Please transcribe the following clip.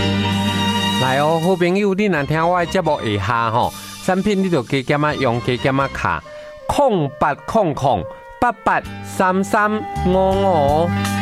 来哦，好朋友，你若听我的节目下下吼，产品你就加减啊用，加减啊卡，0800883355。